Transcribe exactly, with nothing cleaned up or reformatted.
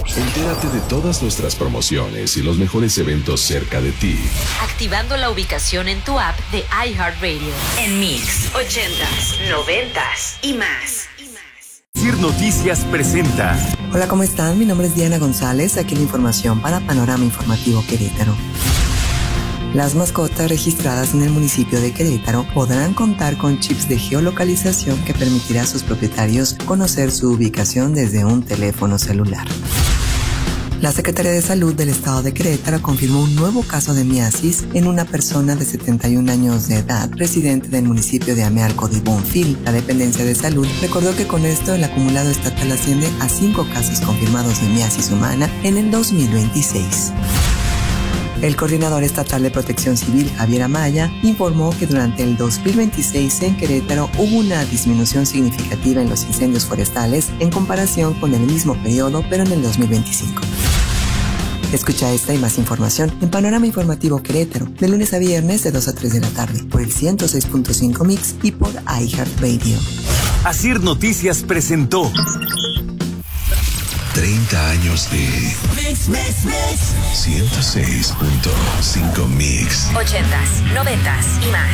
Entérate de todas nuestras promociones y los mejores eventos cerca de ti. Activando la ubicación en tu app de iHeartRadio. En Mix, ochentas, noventas y más. Asir Noticias presenta. Hola, ¿cómo están? Mi nombre es Diana González. Aquí la información para Panorama Informativo Querétaro. Las mascotas registradas en el municipio de Querétaro podrán contar con chips de geolocalización que permitirá a sus propietarios conocer su ubicación desde un teléfono celular. La Secretaría de Salud del Estado de Querétaro confirmó un nuevo caso de miasis en una persona de setenta y un años de edad, residente del municipio de Amealco de Bonfil. La dependencia de salud recordó que con esto el acumulado estatal asciende a cinco casos confirmados de miasis humana en el dos mil veintiséis. El coordinador estatal de Protección Civil, Javier Amaya, informó que durante el dos mil veintiséis en Querétaro hubo una disminución significativa en los incendios forestales en comparación con el mismo periodo, pero en el dos mil veinticinco. Escucha esta y más información en Panorama Informativo Querétaro, de lunes a viernes de dos a tres de la tarde, por el ciento seis punto cinco Mix y por iHeartRadio. Asir Noticias presentó treinta años de Mix, Mix, Mix. ciento seis punto cinco Mix. Ochentas, noventas y más.